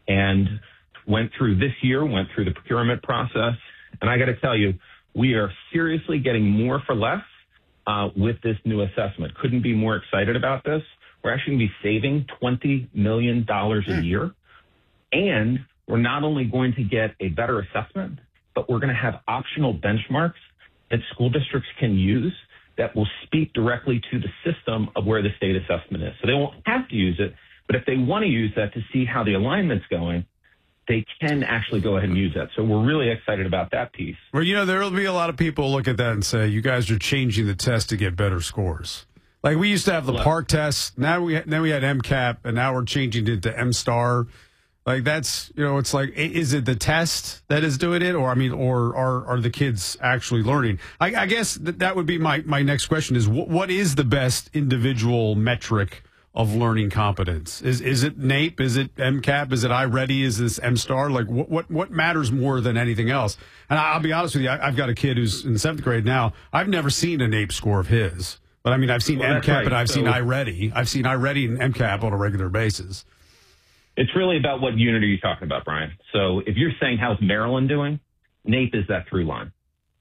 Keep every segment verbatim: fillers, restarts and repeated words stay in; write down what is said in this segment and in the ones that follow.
and went through this year, went through the procurement process. And I got to tell you, we are seriously getting more for less uh, with this new assessment. Couldn't be more excited about this. We're actually going to be saving twenty million dollars a year. And we're not only going to get a better assessment, but we're going to have optional benchmarks that school districts can use that will speak directly to the system of where the state assessment is. So they won't have to use it, but if they want to use that to see how the alignment's going, they can actually go ahead and use that. So we're really excited about that piece. Well, you know, there will be a lot of people look at that and say, you guys are changing the test to get better scores. Like we used to have the Look, PARCC test. Now we then we had MCAP, and now we're changing it to M-STAR. Like that's, you know, it's like, is it the test that is doing it? Or, I mean, or are, are the kids actually learning? I, I guess that, that would be my, my next question is what, what is the best individual metric of learning competence? Is is it NAEP? Is it MCAP? Is it iReady? Is this M-STAR? Like what, what, what matters more than anything else? And I'll be honest with you, I, I've got a kid who's in seventh grade now. I've never seen a NAEP score of his. But I mean, I've seen well, MCAP right. and I've so, seen iReady. I've seen iReady and MCAP on a regular basis. It's really about what unit are you talking about, Brian. So if you're saying how's Maryland doing, NAEP is that through line.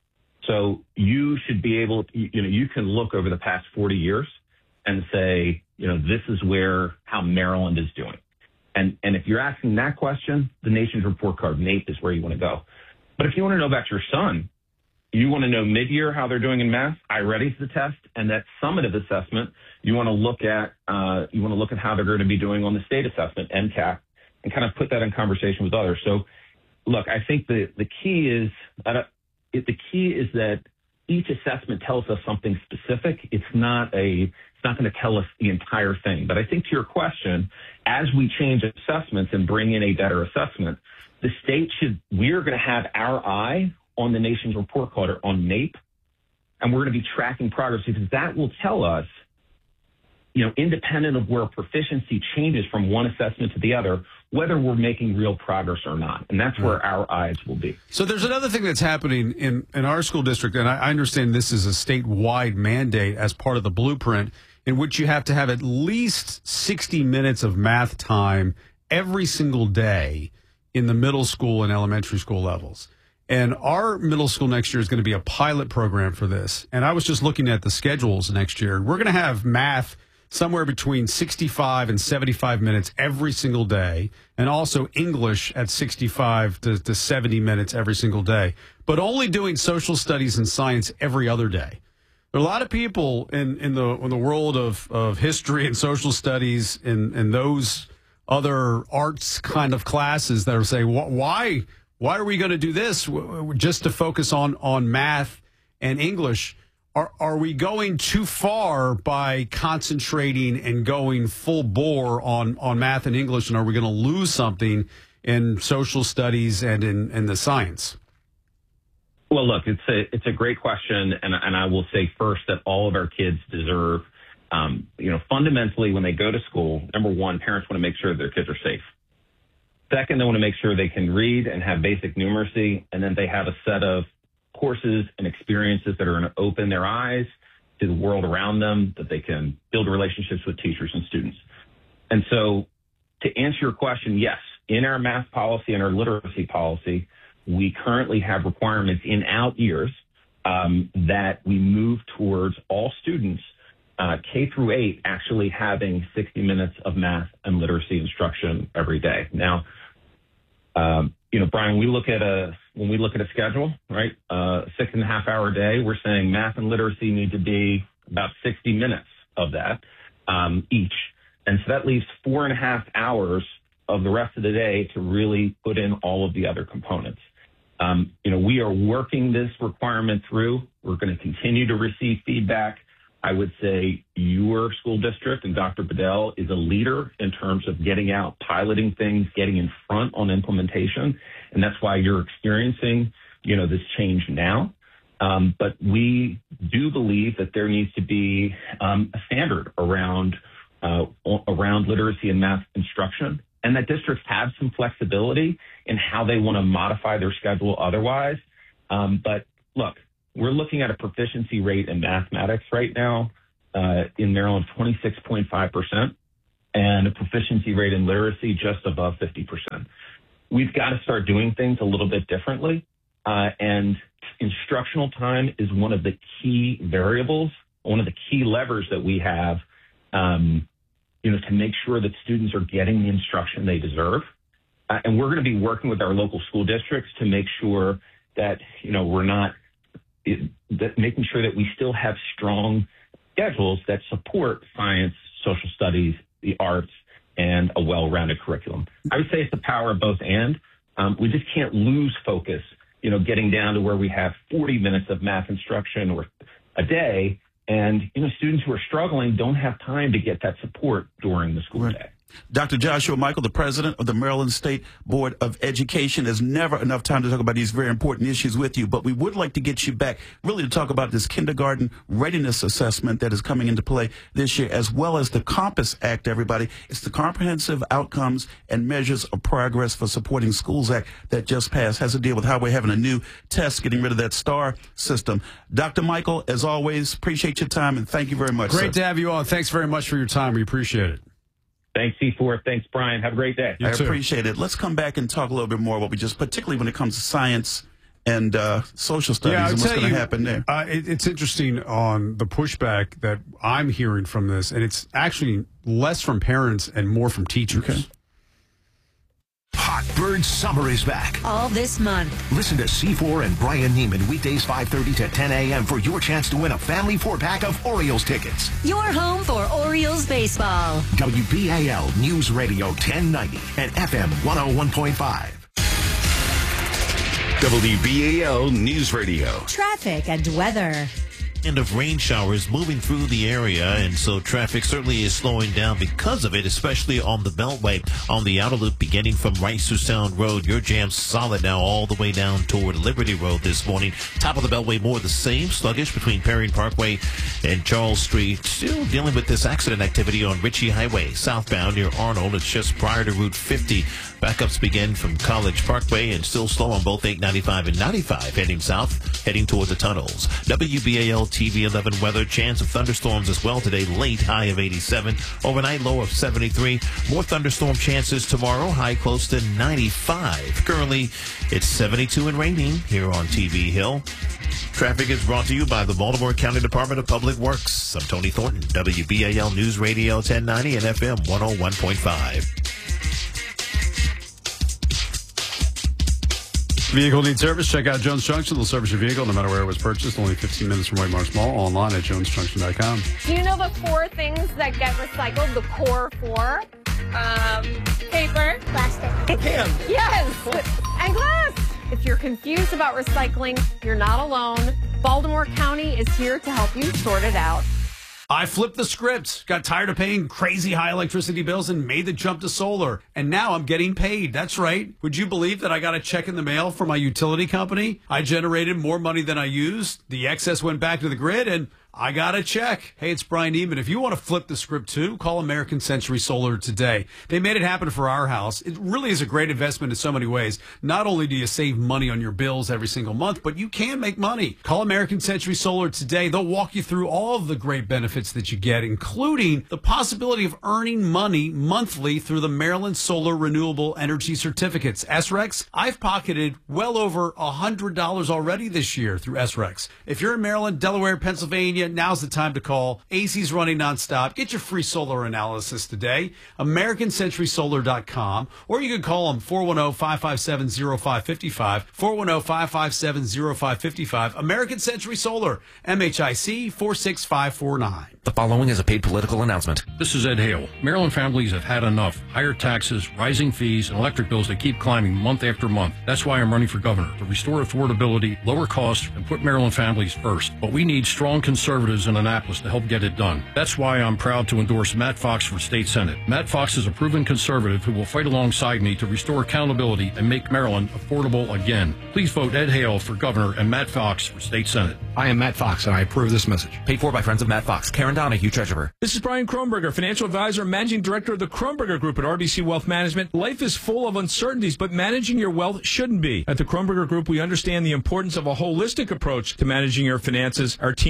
So you should be able to, you know, you can look over the past forty years and say, you know, this is where how Maryland is doing. And and if you're asking that question, the nation's report card, NAEP is where you want to go. But if you want to know about your son, you want to know mid-year how they're doing in math, iReady's the test, and that summative assessment, you want to look at uh, you want to look at how they're going to be doing on the state assessment, MCAP, and kind of put that in conversation with others. So, look, I think the the key is uh, it, the key is that each assessment tells us something specific. It's not a it's not going to tell us the entire thing. But I think to your question, as we change assessments and bring in a better assessment, the state should we're going to have our eye on the nation's report card on NAEP, and we're going to be tracking progress because that will tell us, you know, independent of where proficiency changes from one assessment to the other, whether we're making real progress or not. And that's where our eyes will be. So there's another thing that's happening in, in our school district, and I, I understand this is a statewide mandate as part of the blueprint in which you have to have at least sixty minutes of math time every single day in the middle school and elementary school levels. And our middle school next year is going to be a pilot program for this. And I was just looking at the schedules next year. We're going to have math somewhere between sixty-five and seventy-five minutes every single day, and also English at sixty-five to, to seventy minutes every single day, but only doing social studies and science every other day. There are a lot of people in, in, the, in the world of, of history and social studies and, and those other arts kind of classes that are saying, why... Why are we going to do this just to focus on, on math and English? Are, are we going too far by concentrating and going full bore on, on math and English, and are we going to lose something in social studies and in, in the science? Well, look, it's a, it's a great question, and, and I will say first that all of our kids deserve, um, you know, fundamentally when they go to school, number one, parents want to make sure their kids are safe. Second, they want to make sure they can read and have basic numeracy, and then they have a set of courses and experiences that are going to open their eyes to the world around them, that they can build relationships with teachers and students. And so to answer your question, yes, in our math policy and our literacy policy, we currently have requirements in out years um, that we move towards all students, uh, K through eight, actually having sixty minutes of math and literacy instruction every day. Now, Um, you know, Brian, we look at a, when we look at a schedule, right, uh, six and a half hour day, we're saying math and literacy need to be about sixty minutes of that, um, each. And so that leaves four and a half hours of the rest of the day to really put in all of the other components. Um, you know, we are working this requirement through. We're going to continue to receive feedback. I would say your school district and Doctor Bedell is a leader in terms of getting out, piloting things, getting in front on implementation. And that's why you're experiencing, you know, this change now. Um, but we do believe that there needs to be um, a standard around, uh, around literacy and math instruction, and that districts have some flexibility in how they want to modify their schedule otherwise. Um, but look, we're looking at a proficiency rate in mathematics right now uh, in Maryland, twenty-six point five percent, and a proficiency rate in literacy just above fifty percent. we've got to start doing things a little bit differently. Uh, and instructional time is one of the key variables, one of the key levers that we have, um, you know, to make sure that students are getting the instruction they deserve. Uh, and we're going to be working with our local school districts to make sure that, you know, we're not it, that making sure that we still have strong schedules that support science, social studies, the arts, and a well-rounded curriculum. I would say it's the power of both and. Um, we just can't lose focus, you know, getting down to where we have forty minutes of math instruction or a day, and, you know, students who are struggling don't have time to get that support during the school right. day. Doctor Joshua Michael, the president of the Maryland State Board of Education. There's never enough time to talk about these very important issues with you, but we would like to get you back really to talk about this kindergarten readiness assessment that is coming into play this year, as well as the COMPASS Act, everybody. It's the Comprehensive Outcomes and Measures of Progress for Supporting Schools Act that just passed. Has to deal with how we're having a new test, getting rid of that STAR system. Doctor Michael, as always, appreciate your time, and thank you very much. Great sir. to have you on. Thanks very much for your time. We appreciate it. Thanks, C four. Thanks, Brian. Have a great day. You I too. appreciate it. Let's come back and talk a little bit more about what we just, particularly when it comes to science and uh, social studies yeah, and what's going to happen there. Uh, it, it's interesting on the pushback that I'm hearing from this, and it's actually less from parents and more from teachers. Okay. Hot Bird Summer is back. All this month. Listen to C four and Brian Neiman weekdays five thirty to ten a.m. for your chance to win a family four-pack of Orioles tickets. Your home for Orioles baseball. W B A L News Radio ten ninety and F M one oh one point five. W B A L News Radio. Traffic and weather. End of rain showers moving through the area, and so traffic certainly is slowing down because of it, especially on the Beltway. On the outer loop beginning from Rice to Sound Road, your jam's solid now all the way down toward Liberty Road this morning. Top of the Beltway more the same, sluggish between Perrine Parkway and Charles Street. Still dealing with this accident activity on Ritchie Highway southbound near Arnold. It's just prior to Route fifty. Backups begin from College Parkway and still slow on both eight ninety-five and ninety-five heading south, heading toward the tunnels. W B A L T V eleven weather, chance of thunderstorms as well today, late, high of eighty-seven, overnight low of seventy-three. More thunderstorm chances tomorrow, high close to ninety-five. Currently, it's seventy-two and raining here on T V Hill. Traffic is brought to you by the Baltimore County Department of Public Works. I'm Tony Thornton, W B A L News Radio ten ninety and F M one oh one point five. Vehicle needs service? Check out Jones Junction. They'll service your vehicle no matter where it was purchased. Only fifteen minutes from Whitemarsh Mall. Online at jones junction dot com. Do you know the four things that get recycled? The core four? Um, paper. Plastic. Can. Yes. And glass. If you're confused about recycling, you're not alone. Baltimore County is here to help you sort it out. I flipped the script, got tired of paying crazy high electricity bills and made the jump to solar. And now I'm getting paid. That's right. Would you believe that I got a check in the mail from my utility company? I generated more money than I used. The excess went back to the grid and I got a check. Hey, it's Brian Neiman. If you want to flip the script too, call American Century Solar today. They made it happen for our house. It really is a great investment in so many ways. Not only do you save money on your bills every single month, but you can make money. Call American Century Solar today. They'll walk you through all of the great benefits that you get, including the possibility of earning money monthly through the Maryland Solar Renewable Energy Certificates. S R E X, I've pocketed well over one hundred dollars already this year through S R E X. If you're in Maryland, Delaware, Pennsylvania, now's the time to call. A C's running nonstop. Get your free solar analysis today. American Century Solar dot com. Or you can call them four one zero, five five seven, zero five five five. four one zero, five five seven, zero five five five. American Century Solar. M H I C four six five four nine. The following is a paid political announcement. This is Ed Hale. Maryland families have had enough. Higher taxes, rising fees, and electric bills that keep climbing month after month. That's why I'm running for governor, to restore affordability, lower costs, and put Maryland families first. But we need strong conservatives in Annapolis to help get it done. That's why I'm proud to endorse Matt Fox for state senate. Matt Fox is a proven conservative who will fight alongside me to restore accountability and make Maryland affordable again. Please vote Ed Hale for governor and Matt Fox for state senate. I am Matt Fox, and I approve this message. Paid for by friends of Matt Fox. Karen Donahue, treasurer. This is Brian Kronberger, financial advisor and managing director of the Kronberger Group at R B C Wealth Management. Life is full of uncertainties, but managing your wealth shouldn't be. At the Kronberger Group, we understand the importance of a holistic approach to managing your finances. Our team of experienced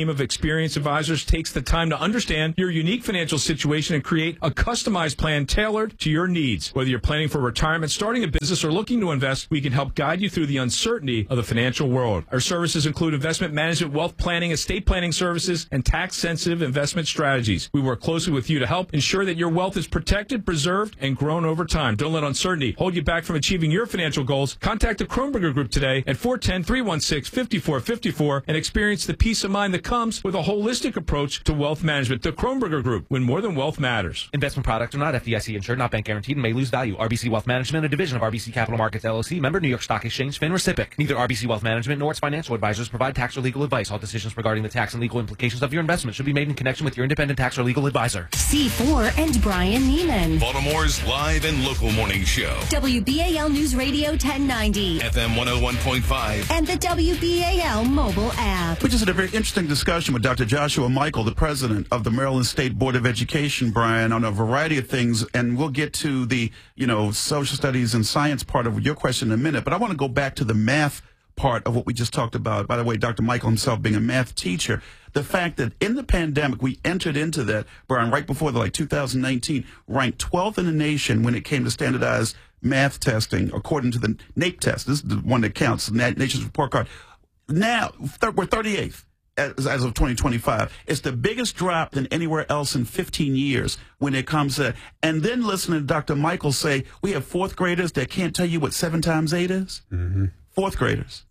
experienced advisors takes the time to understand your unique financial situation and create a customized plan tailored to your needs. Whether you're planning for retirement, starting a business, or looking to invest, we can help guide you through the uncertainty of the financial world. Our services include investment management, wealth planning, estate planning services, and tax-sensitive investment strategies. We work closely with you to help ensure that your wealth is protected, preserved, and grown over time. Don't let uncertainty hold you back from achieving your financial goals. Contact the Kronberger Group today at four one zero, three one six, five four five four and experience the peace of mind that comes with a holistic approach to wealth management. The Kronberger Group, when more than wealth matters. Investment products are not F D I C insured, not bank guaranteed, and may lose value. R B C Wealth Management, a division of R B C Capital Markets, L L C, member New York Stock Exchange, FINRA S I P C. Neither R B C Wealth Management nor its financial advisors provide tax or legal advice. All decisions regarding the tax and legal implications of your investment should be made in connection with your independent tax or legal advisor. C four and Brian Neiman. Baltimore's live and local morning show. W B A L News Radio ten ninety. F M one oh one point five. And the W B A L mobile app. We just had a very interesting discussion with Doctor Joshua Michael, the president of the Maryland State Board of Education, Brian, on a variety of things. And we'll get to the, you know, social studies and science part of your question in a minute. But I want to go back to the math part of what we just talked about. By the way, Doctor Michael himself being a math teacher, the fact that in the pandemic, we entered into that, Brian, right before the like two thousand nineteen, ranked twelfth in the nation when it came to standardized math testing, according to the NAEP test. This is the one that counts, the Nation's Report Card. Now, th- we're thirty-eighth. As, as of twenty twenty-five. It's the biggest drop than anywhere else in fifteen years when it comes to, and then listening to Doctor Michael say, we have fourth graders that can't tell you what seven times eight is. Mm-hmm. Fourth graders.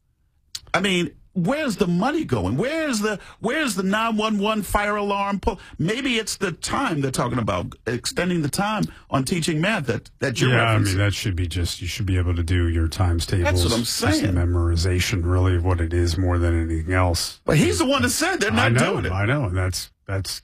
I mean, where's the money going? Where's the where's the nine one one fire alarm pull? Maybe it's the time they're talking about, extending the time on teaching math that, that you're Yeah, referencing. I mean, that should be just, you should be able to do your times tables. That's what I'm saying. Just memorization, really, of what it is more than anything else. But he's the one that said they're not I know, doing it. I know, and that's, that's,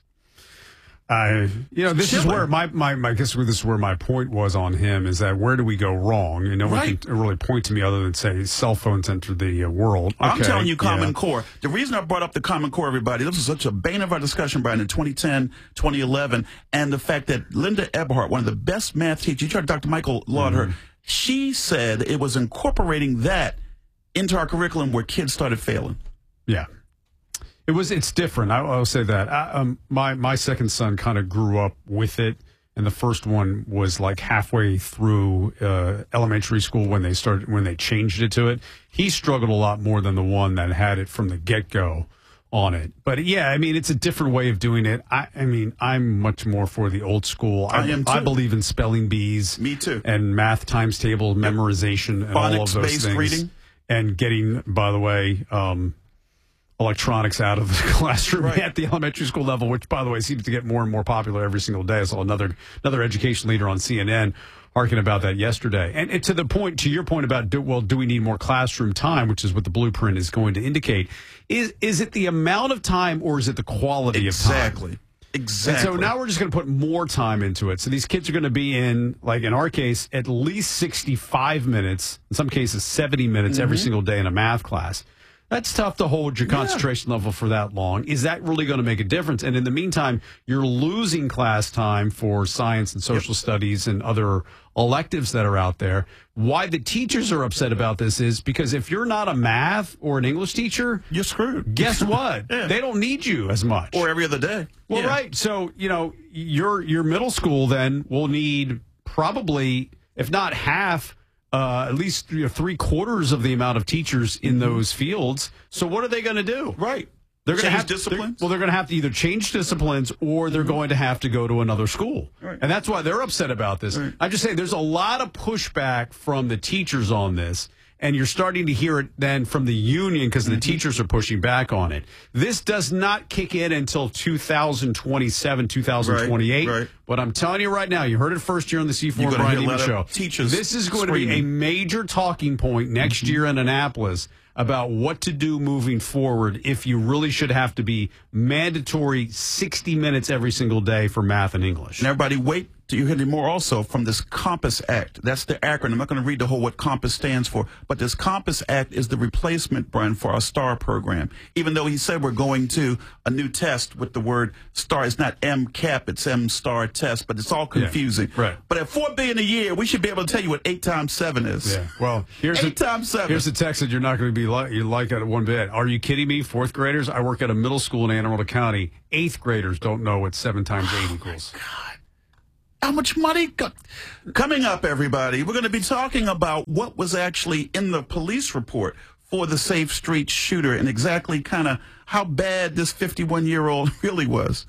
I, you know, this Chilling. is where my, my, my, I guess this is where my point was on him, is that where do we go wrong? And no one Right. can really point to me other than say cell phones entered the uh, world. I'm Okay, telling you, Common yeah. Core. The reason I brought up the Common Core, everybody, this was such a bane of our discussion, Brian, in twenty ten, twenty eleven, and the fact that Linda Eberhardt, one of the best math teachers, you heard Doctor Michael laud Mm-hmm. her, she said it was incorporating that into our curriculum where kids started failing. Yeah. It was. It's different. I, I'll say that. I, um, my my second son kind of grew up with it, and the first one was like halfway through uh, elementary school when they started when they changed it to it. He struggled a lot more than the one that had it from the get go on it. But yeah, I mean, it's a different way of doing it. I, I mean, I'm much more for the old school. I, I am too. I believe in spelling bees. Me too. And math times table memorization and all of those Phonics-based things. reading. And getting, by the way. Um, electronics out of the classroom Right. at the elementary school level, which, by the way, seems to get more and more popular every single day. I saw another another education leader on C N N harking about that yesterday. And, and to the point, to your point about, do, well, do we need more classroom time, which is what the blueprint is going to indicate, is is it the amount of time or is it the quality Exactly. of time? Exactly. And so now we're just going to put more time into it. So these kids are going to be in, like in our case, at least sixty-five minutes, in some cases seventy minutes every single day in a math class. That's tough to hold your concentration level for that long. Is that really going to make a difference? And in the meantime, you're losing class time for science and social studies and other electives that are out there. Why the teachers are upset about this is because if you're not a math or an English teacher, you're screwed. Guess what? Yeah. They don't need you as much. Or every other day. Well, Yeah. right. So, you know, your your middle school then will need probably, if not half, uh, at least you know, three quarters of the amount of teachers in those fields. So what are they going to do? Right. They're going to Change have disciplines? Well, they're going to have to either change disciplines or they're going to have to go to another school. Right. And that's why they're upset about this. Right. I'm just saying there's a lot of pushback from the teachers on this. And you're starting to hear it then from the union because the teachers are pushing back on it. This does not kick in until two thousand twenty-seven, two thousand twenty-eight. Right, right. But I'm telling you right now, you heard it first here on the C four You're and gonna Brian hear a Neiman lot show. of teachers This is going to be a screaming. major talking point next Mm-hmm. year in Annapolis about what to do moving forward if you really should have to be mandatory sixty minutes every single day for math and English. And everybody wait to you hear more also from this COMPAS Act. That's the acronym. I'm not going to read the whole what COMPAS stands for, but this COMPAS Act is the replacement, Brian, for our STAR program. Even though he said we're going to a new test with the word STAR, it's not M CAP, it's M STAR test, but it's all confusing. Yeah, right. But at four billion dollars a year, we should be able to tell you what eight times seven is. Yeah. Well, here's eight a, times seven. Here's a text that you're not going to be like you like it one bit. Are you kidding me? Fourth graders? I work at a middle school in Anne Arundel County. Eighth graders don't know what seven times eight equals. Oh, God. How much money? Coming up, everybody, we're going to be talking about what was actually in the police report for the Safe Street shooter and exactly kind of how bad this fifty-one-year-old really was.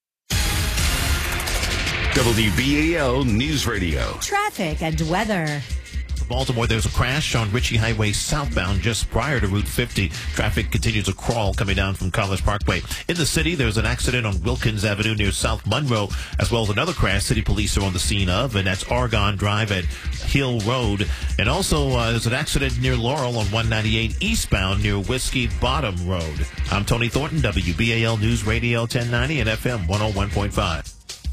W B A L News Radio. Traffic and weather. Baltimore, there's a crash on Ritchie Highway southbound just prior to Route fifty. Traffic continues to crawl coming down from College Parkway. In the city, there's an accident on Wilkins Avenue near South Monroe, as well as another crash city police are on the scene of, and that's Argonne Drive at Hill Road. And also, uh, there's an accident near Laurel on one ninety-eight eastbound near Whiskey Bottom Road. I'm Tony Thornton, W B A L News Radio ten ninety and F M one oh one point five.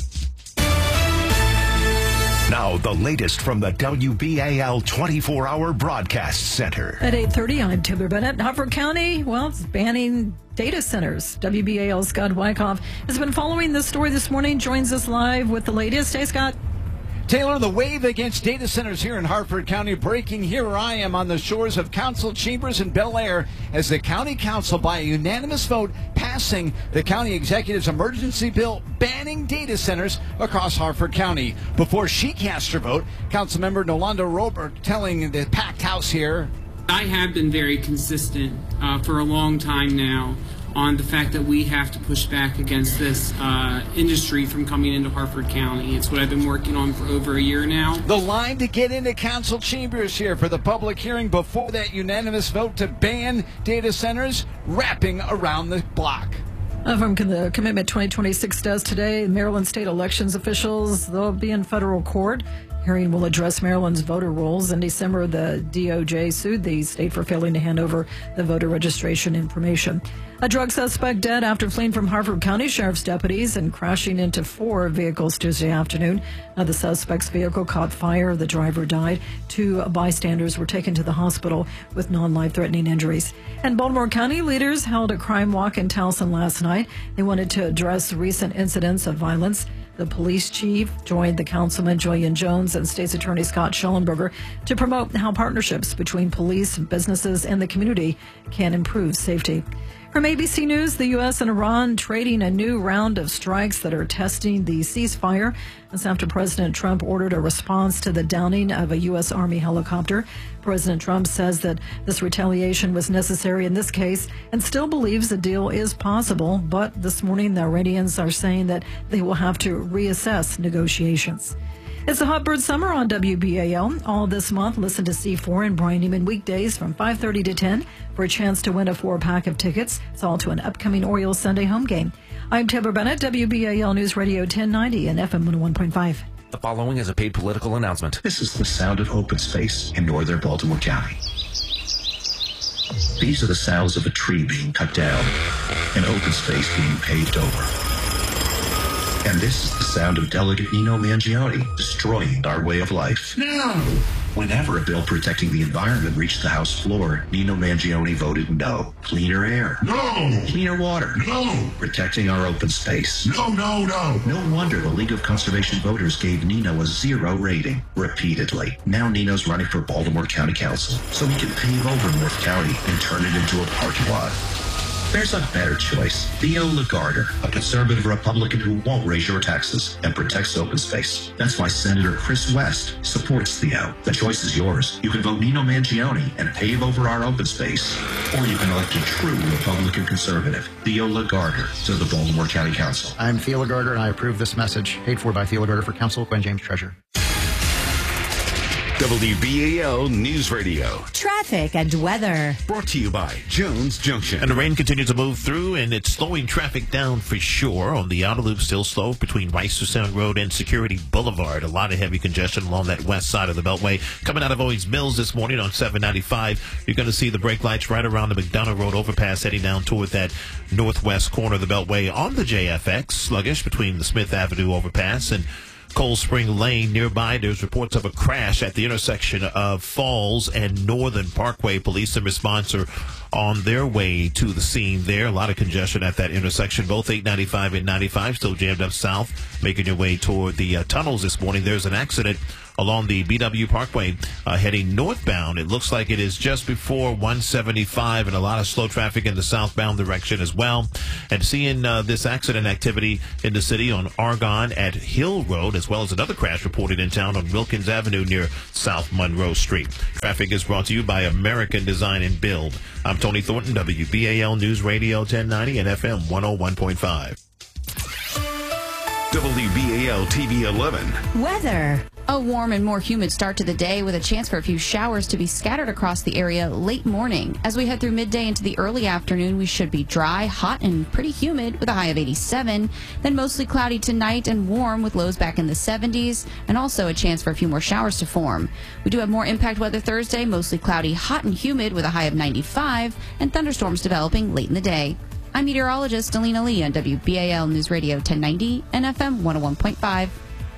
Now, the latest from the W B A L twenty-four hour Broadcast Center. At eight thirty, I'm Taylor Bennett. Hartford County, well, it's banning data centers. W B A L's Scott Wyckoff has been following this story this morning, joins us live with the latest. Hey, Scott. Taylor, the wave against data centers here in Hartford County breaking. Here I am on the shores of Council Chambers in Bel Air as the County Council, by a unanimous vote, passing the county executive's emergency bill banning data centers across Hartford County. Before she cast her vote, Councilmember Nolanda Robert telling the packed house here, I have been very consistent uh, for a long time now on the fact that we have to push back against this uh, industry from coming into Hartford County. It's what I've been working on for over a year now. The line to get into council chambers here for the public hearing before that unanimous vote to ban data centers wrapping around the block. Uh, from the Commitment twenty twenty-six does today, Maryland state elections officials, they'll be in federal court. Hearing will address Maryland's voter rolls. In December, the D O J sued the state for failing to hand over the voter registration information. A drug suspect dead after fleeing from Hartford County Sheriff's deputies and crashing into four vehicles Tuesday afternoon. Now, the suspect's vehicle caught fire. The driver died. Two bystanders were taken to the hospital with non-life-threatening injuries. And Baltimore County leaders held a crime walk in Towson last night. They wanted to address recent incidents of violence. The police chief joined the councilman Julian Jones and state's attorney Scott Schellenberger to promote how partnerships between police, businesses, and the community can improve safety. From A B C News, the U S and Iran trading a new round of strikes that are testing the ceasefire. That's after President Trump ordered a response to the downing of a U S Army helicopter. President Trump says that this retaliation was necessary in this case and still believes a deal is possible. But this morning, the Iranians are saying that they will have to reassess negotiations. It's a hot bird summer on W B A L. All this month, listen to C four and Brian Neiman weekdays from five thirty to ten for a chance to win a four-pack of tickets. It's all to an upcoming Orioles Sunday home game. I'm Taylor Bennett, W B A L News Radio ten ninety and F M one oh one point five. The following is a paid political announcement. This is the sound of open space in northern Baltimore County. These are the sounds of a tree being cut down, an open space being paved over. And this is the sound of Delegate Nino Mangione destroying our way of life. No! Whenever a bill protecting the environment reached the House floor, Nino Mangione voted no. Cleaner air. No! Cleaner water. No! Protecting our open space. No, no, no! No wonder the League of Conservation Voters gave Nino a zero rating repeatedly. Now Nino's running for Baltimore County Council, so we can pave over North County and turn it into a parking lot. There's a better choice. Theo Lagarder, a conservative Republican who won't raise your taxes and protects open space. That's why Senator Chris West supports Theo. The choice is yours. You can vote Nino Mangione and pave over our open space, or you can elect a true Republican conservative, Theo Lagarder, to the Baltimore County Council. I'm Theo Lagarder, and I approve this message. Paid for by Theo Lagarder for Council, Gwen James, Treasurer. W B A L News Radio. Traffic and weather. Brought to you by Jones Junction. And the rain continues to move through, and it's slowing traffic down for sure. On the outer loop, still slow between Rice to Sound Road and Security Boulevard. A lot of heavy congestion along that west side of the Beltway. Coming out of Owings Mills this morning on seven ninety-five, you're going to see the brake lights right around the McDonough Road overpass heading down toward that northwest corner of the Beltway. On the J F X, sluggish between the Smith Avenue overpass and Cold Spring Lane nearby. There's reports of a crash at the intersection of Falls and Northern Parkway. Police and response are on their way to the scene there. A lot of congestion at that intersection. Both eight ninety-five and ninety-five still jammed up south, making your way toward the uh, tunnels this morning. There's an accident along the B W Parkway uh, heading northbound. It looks like it is just before one seventy-five, and a lot of slow traffic in the southbound direction as well. And seeing uh, this accident activity in the city on Argonne at Hill Road, as well as another crash reported in town on Wilkins Avenue near South Monroe Street. Traffic is brought to you by American Design and Build. I'm Tony Thornton, W B A L News Radio ten ninety and F M one oh one point five. W B A L T V eleven. Weather. A warm and more humid start to the day with a chance for a few showers to be scattered across the area late morning. As we head through midday into the early afternoon, we should be dry, hot, and pretty humid with a high of eighty-seven. Then mostly cloudy tonight and warm with lows back in the seventies, and also a chance for a few more showers to form. We do have more impact weather Thursday, mostly cloudy, hot, and humid with a high of ninety-five, and thunderstorms developing late in the day. I'm meteorologist Alina Lee on W B A L News Radio ten ninety and F M one oh one point five.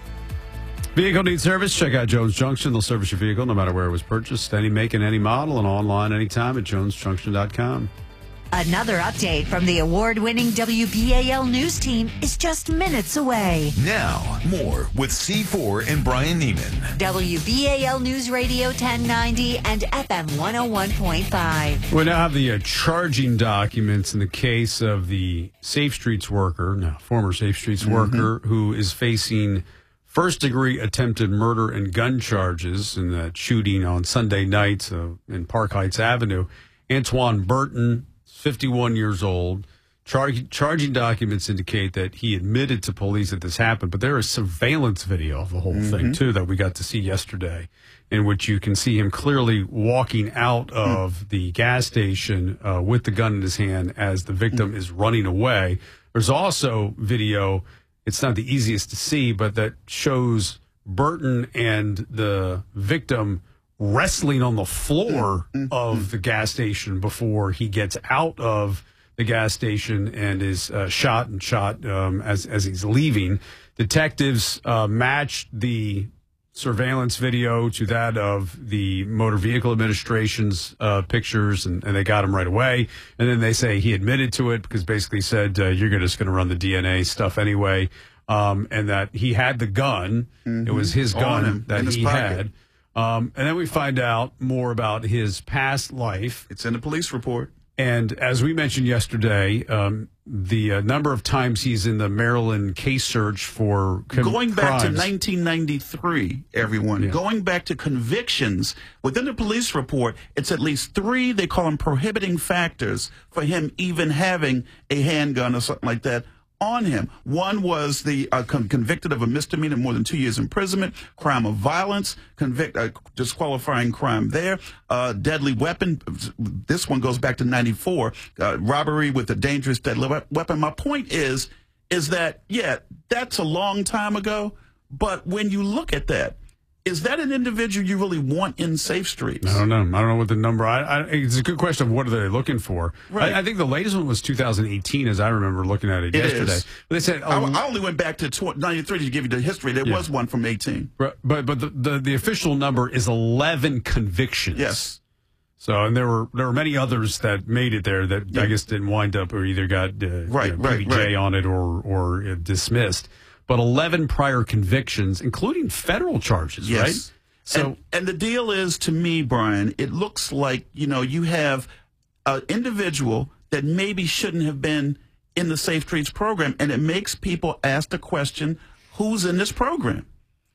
Vehicle needs service? Check out Jones Junction. They'll service your vehicle no matter where it was purchased, any make and any model, and online anytime at jones junction dot com. Another update from the award-winning W B A L News team is just minutes away. Now, more with C four and Brian Neiman. W B A L News Radio ten ninety and F M one oh one point five. We now have the uh, charging documents in the case of the Safe Streets worker, no, former Safe Streets Mm-hmm. worker, who is facing first-degree attempted murder and gun charges in that shooting on Sunday night uh, in Park Heights Avenue. Antoine Burton, fifty-one years old. Char- charging documents indicate that he admitted to police that this happened, but there is surveillance video of the whole Mm-hmm. thing, too, that we got to see yesterday, in which you can see him clearly walking out of the gas station uh, with the gun in his hand as the victim is running away. There's also video, it's not the easiest to see, but that shows Burton and the victim wrestling on the floor of the gas station before he gets out of the gas station and is uh, shot and shot um, as as he's leaving. Detectives uh, matched the surveillance video to that of the Motor Vehicle Administration's uh, pictures, and, and they got him right away. And then they say he admitted to it because basically said, uh, you're just going to run the D N A stuff anyway, um, and that he had the gun. Mm-hmm. It was his On gun him, that in his he pocket. had. Um, and then we find out more about his past life. It's in the police report. And as we mentioned yesterday, um, the uh, number of times he's in the Maryland case search for com- Going back crimes. to nineteen ninety-three, everyone, Yeah. going back to convictions, within the police report, it's at least three, they call them prohibiting factors for him even having a handgun or something like that on him. One was the uh, con- convicted of a misdemeanor, more than two years imprisonment, crime of violence, convict uh, disqualifying crime there, uh, deadly weapon. This one goes back to ninety-four, uh, robbery with a dangerous deadly we- weapon. My point is, is that, yeah, that's a long time ago, but when you look at that, is that an individual you really want in Safe Streets? I don't know. I don't know what the number. I, I, it's a good question of what are they looking for. Right. I, I think the latest one was two thousand eighteen, as I remember looking at it, It yesterday. is. They said, I, oh, I only went back to tw- ninety-three to give you the history. There Yeah. was one from eighteen. but but the, the the official number is eleven convictions. Yes. So, and there were there were many others that made it there that Yeah. I guess didn't wind up or either got uh, Right, you know, right, P B J right. on it or or uh, dismissed. But eleven prior convictions, including federal charges, Yes. right? So and, and the deal is, to me, Brian, it looks like, you know, you have an individual that maybe shouldn't have been in the Safe Streets program, and it makes people ask the question, who's in this program?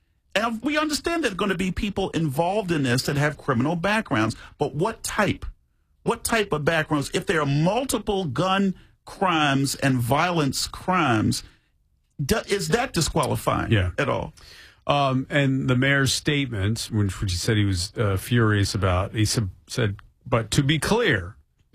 And we understand there are going to be people involved in this that have criminal backgrounds, but what type? What type of backgrounds? If there are multiple gun crimes and violence crimes, do, is that disqualifying Yeah. at all? Um, and the mayor's statement, which, which he said he was uh, furious about, he sub- said, but to be clear,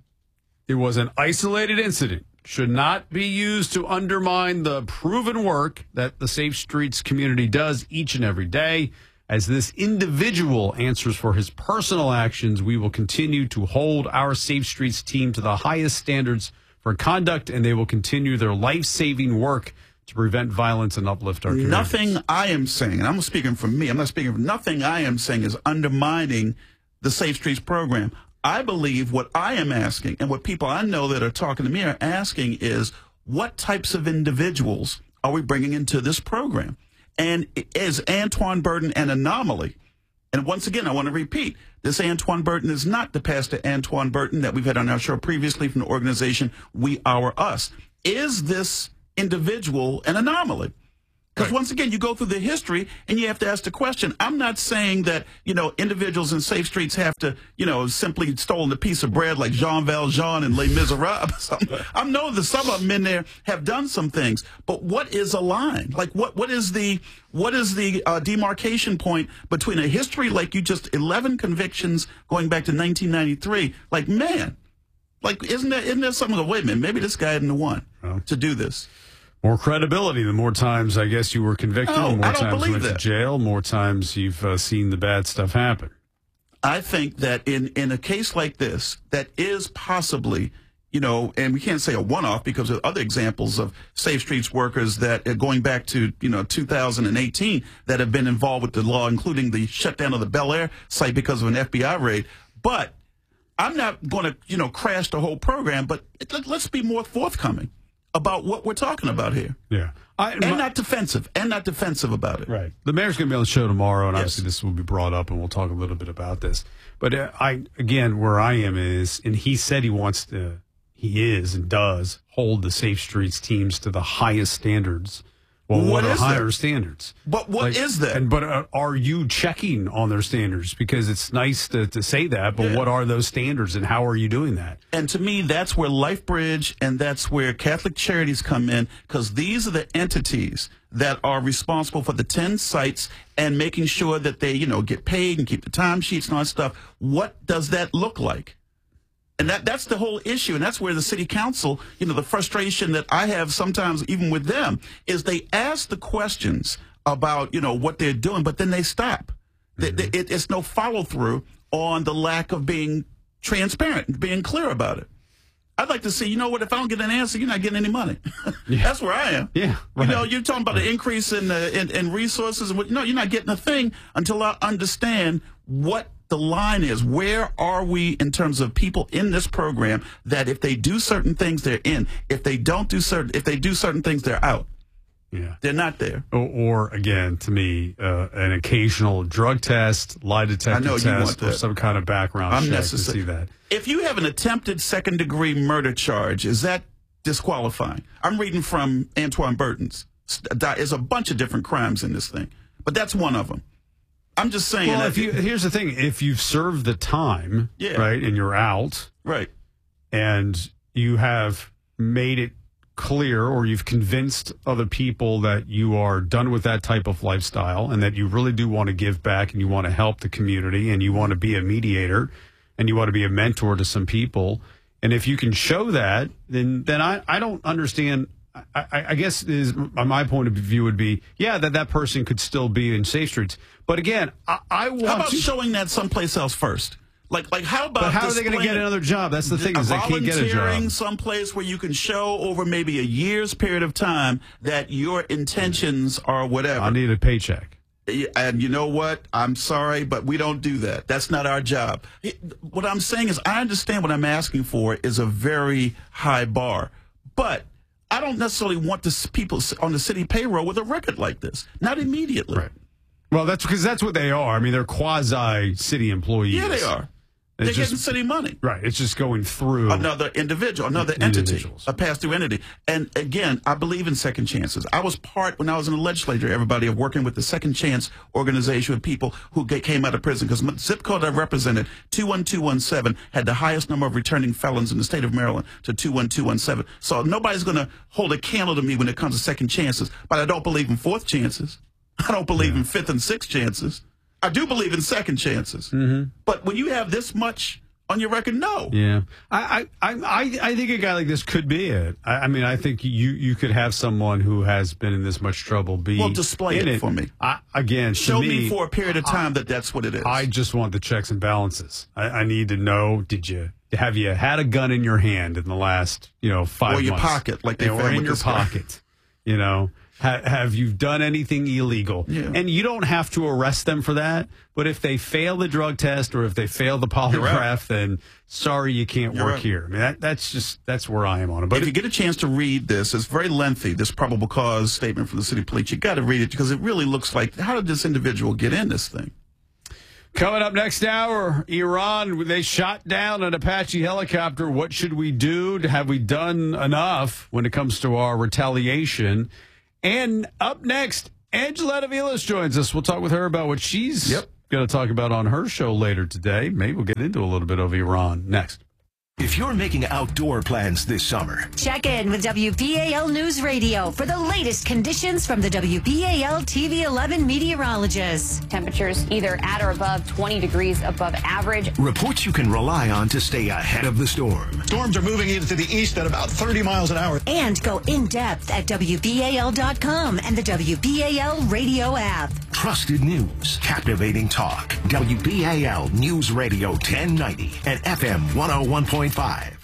it was an isolated incident, should not be used to undermine the proven work that the Safe Streets community does each and every day. As this individual answers for his personal actions, we will continue to hold our Safe Streets team to the highest standards for conduct, and they will continue their life-saving work to prevent violence and uplift our communities. Nothing I am saying, and I'm speaking for me, I'm not speaking for nothing I am saying is undermining the Safe Streets program. I believe what I am asking and what people I know that are talking to me are asking is what types of individuals are we bringing into this program? And is Antoine Burton an anomaly? And once again, I want to repeat, this Antoine Burton is not the Pastor Antoine Burton that we've had on our show previously from the organization We Our Us. Is this individual an anomaly? Because once again, you go through the history and you have to ask the question. I'm not saying that, you know, individuals in Safe Streets have to, you know, simply stolen a piece of bread like Jean Valjean and Les Miserables. I know that some of them in there have done some things, but what is a line? Like what, what is the, what is the uh, demarcation point between a history like you just eleven convictions going back to nineteen ninety-three? Like, man, like, isn't there, isn't there something like, wait a minute, maybe this guy isn't the one well, to do this. More credibility. The more times, I guess, you were convicted, Oh, the more I don't times you believe went that. to jail, more times you've uh, seen the bad stuff happen. I think that in, in a case like this, that is possibly, you know, and we can't say a one-off because of other examples of Safe Streets workers that are going back to, you know, two thousand eighteen that have been involved with the law, including the shutdown of the Bel Air site because of an F B I raid. But I'm not going to, you know, crash the whole program, but let, let's be more forthcoming about what we're talking about here. Yeah. I, and my, not defensive, and not defensive about it. Right. The mayor's going to be on the show tomorrow, and Yes. obviously this will be brought up, and we'll talk a little bit about this. But uh, I, again, where I am is, and he said he wants to, he is and does hold the Safe Streets teams to the highest standards. Well, what, What are is higher that? standards? But what is that? And but uh, are you checking on their standards? Because it's nice to, to say that, but Yeah. what are those standards, and how are you doing that? And to me, that's where LifeBridge and that's where Catholic Charities come in, because these are the entities that are responsible for the ten sites and making sure that they, you know, get paid and keep the timesheets and all that stuff. What does that look like? And that that's the whole issue. And that's where the city council, you know, the frustration that I have sometimes even with them is they ask the questions about, you know, what they're doing, but then they stop. Mm-hmm. They, they, it, it's no follow through on the lack of being transparent, being clear about it. I'd like to see, you know what, if I don't get an answer, you're not getting any money. Yeah. That's where I am. Yeah, right. You know, you're talking about an increase in, uh, in, in resources. And what, no, you're not getting a thing until I understand what the line is. Where are we in terms of people in this program that if they do certain things, they're in. If they don't do certain, if they do certain things, they're out. Yeah. They're not there. Or, or again, to me, uh, an occasional drug test, lie detector I know you test, want or that. some kind of background check to Unnecessary. see that. If you have an attempted second degree murder charge, is that disqualifying? I'm reading from Antoine Burton's. There's a bunch of different crimes in this thing, but that's one of them. I'm just saying. Well, that if you, here's the thing: if you've served the time, Yeah. right, and you're out, right, and you have made it clear, or you've convinced other people that you are done with that type of lifestyle, and that you really do want to give back, and you want to help the community, and you want to be a mediator, and you want to be a mentor to some people, and if you can show that, then then I, I don't understand. I, I guess is my point of view would be, yeah, that that person could still be in Safe Streets. But again, I, I want How about to, showing that someplace else first? Like, like how about? But how are they going to displaying- get another job? That's the thing, is they can't get a volunteering job. someplace where you can show over maybe a year's period of time that your intentions are whatever. I need a paycheck. And you know what? I'm sorry, but we don't do that. That's not our job. It- What I'm saying is, I understand what I'm asking for is a very high bar, but I don't necessarily want this people on the city payroll with a record like this. Not immediately. Right. Well, that's because that's what they are. I mean, they're quasi city employees. Yeah, they are. It's They're just- getting city money. Right. It's just going through Another individual, another entity, Individuals. a pass-through entity. And again, I believe in second chances. I was part, when I was in the legislature, everybody, of working with the Second Chance organization with people who get, came out of prison. Because the zip code I represented, two one two one seven, had the highest number of returning felons in the state of Maryland to two one two one seven. So nobody's going to hold a candle to me when it comes to second chances. But I don't believe in fourth chances. I don't believe in fifth and sixth chances. I do believe in second chances. Mm-hmm. But when you have this much on your record, no. Yeah, I, I, I, I think a guy like this could be it. I, I mean, I think you, you could have someone who has been in this much trouble be. Well, display in it for me. I, again, to Show me, me for a period of time that that's what it is. I just want the checks and balances. I, I need to know: did you have you had a gun in your hand in the last, you know, five Or your months? pocket, like they Yeah, or found in with your this guy. pocket? You know, ha- have you done anything illegal? Yeah. And you don't have to arrest them for that. But if they fail the drug test or if they fail the polygraph, then sorry, you can't You're work right. here. I mean, that, that's just that's where I am on it. But if you get a chance to read this, it's very lengthy, this probable cause statement from the city police. You got to read it because it really looks like, how did this individual get in this thing? coming up next hour, Iran, they shot down an Apache helicopter. What should we do? Have we done enough when it comes to our retaliation? And up next, Angela Aviles joins us. We'll talk with her about what she's yep. going to talk about on her show later today. Maybe we'll get into a little bit of Iran next. If you're making outdoor plans this summer, check in with W B A L News Radio for the latest conditions from the W B A L T V eleven meteorologists. Temperatures either at or above twenty degrees above average. Reports you can rely on to stay ahead of the storm. Storms are moving into the east at about thirty miles an hour. And go in depth at W B A L dot com and the W B A L radio app. Trusted news, captivating talk. W B A L News Radio ten ninety and F M one oh one point five.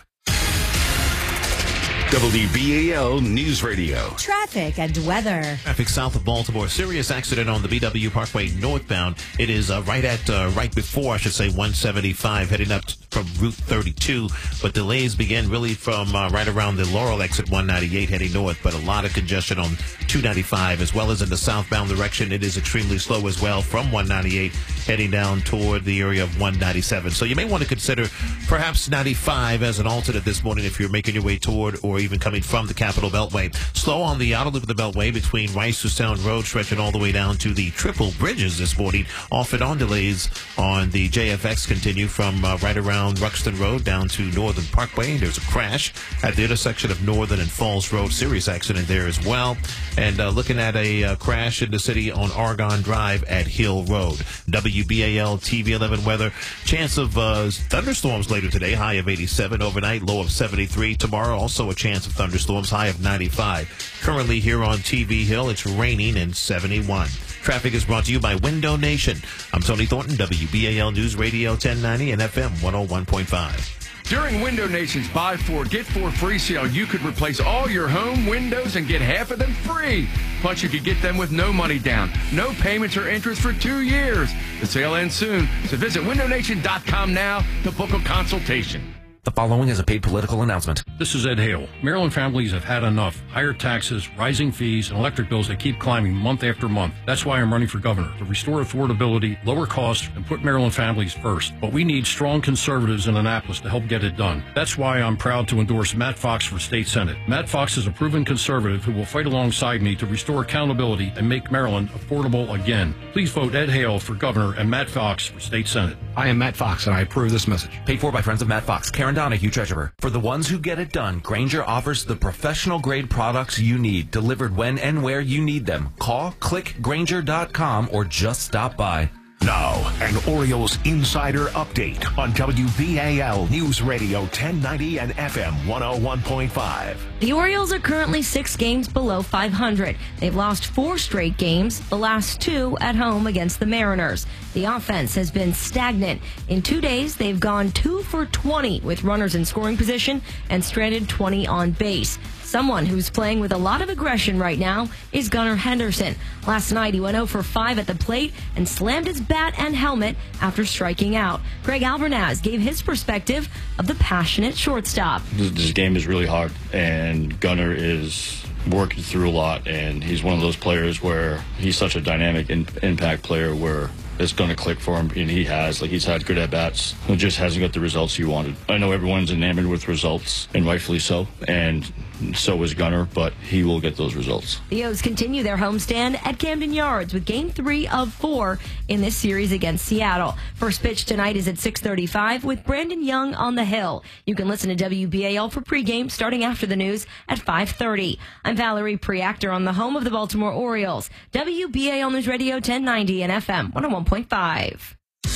W B A L News Radio. Traffic and weather. Traffic south of Baltimore. Serious accident on the B W Parkway northbound. It is uh, right at, uh, right before, I should say, one seventy-five, heading up from Route thirty-two. But delays begin really from uh, right around the Laurel exit one ninety-eight heading north. But a lot of congestion on two ninety-five as well as in the southbound direction. It is extremely slow as well from one ninety-eight heading down toward the area of one ninety-seven. So you may want to consider perhaps ninety-five as an alternate this morning if you're making your way toward or even coming from the Capitol Beltway. Slow on the outer loop of the Beltway between Rice to Sound Road, stretching all the way down to the Triple Bridges this morning. Off and on delays on the J F X continue from uh, right around Ruxton Road down to Northern Parkway. There's a crash at the intersection of Northern and Falls Road. Serious accident there as well. And uh, looking at a uh, crash in the city on Argonne Drive at Hill Road. W B A L T V eleven weather. Chance of uh, thunderstorms later today. High of eighty-seven overnight, low of seventy-three. Tomorrow also a chance of thunderstorms, high of ninety-five. Currently here on T V Hill, it's raining and seventy-one. Traffic is brought to you by Window Nation. I'm Tony Thornton, W B A L News Radio ten ninety and F M one oh one point five. During Window Nation's Buy Four, Get Four free sale, you could replace all your home windows and get half of them free. Plus, you could get them with no money down, no payments or interest for two years. The sale ends soon, so visit window nation dot com now to book a consultation. The following is a paid political announcement. This is Ed Hale. Maryland families have had enough. Higher taxes, rising fees, and electric bills that keep climbing month after month. That's why I'm running for governor, to restore affordability, lower costs, and put Maryland families first. But we need strong conservatives in Annapolis to help get it done. That's why I'm proud to endorse Matt Fox for state senate. Matt Fox is a proven conservative who will fight alongside me to restore accountability and make Maryland affordable again. Please vote Ed Hale for governor and Matt Fox for state senate. I am Matt Fox, and I approve this message. Paid for by friends of Matt Fox. Karen Donahue, treasurer. For the ones who get it done, Grainger offers the professional-grade products you need, delivered when and where you need them. Call, click Grainger dot com, or just stop by. Now, an Orioles insider update on W B A L News Radio ten ninety and F M one oh one point five. The Orioles are currently six games below five hundred. They've lost four straight games, the last two at home against the Mariners. The offense has been stagnant. In two days, they've gone two for twenty with runners in scoring position and stranded twenty on base. Someone who's playing with a lot of aggression right now is Gunnar Henderson. Last night, he went oh for five at the plate and slammed his bat and helmet after striking out. Greg Albernaz gave his perspective of the passionate shortstop. This, this game is really hard, and Gunnar is working through a lot, and he's one of those players where he's such a dynamic in, impact player where it's going to click for him, and he has. Like, he's had good at-bats. He just hasn't got the results he wanted. I know everyone's enamored with results, and rightfully so, and so is Gunnar, but he will get those results. The O's continue their homestand at Camden Yards with game three of four in this series against Seattle. First pitch tonight is at six thirty-five with Brandon Young on the hill. You can listen to W B A L for pregame starting after the news at five thirty. I'm Valerie Preactor on the home of the Baltimore Orioles. W B A L News Radio ten ninety and F M one oh one point five.